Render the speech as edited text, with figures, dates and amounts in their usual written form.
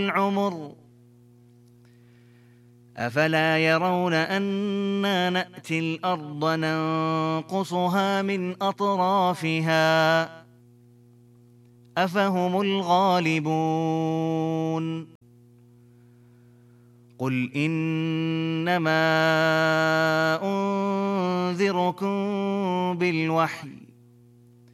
العمر أفلا يرون أنا نأتي الأرض ننقصها من أطرافها أفهم الغالبون قل إنما أنذركم بالوحي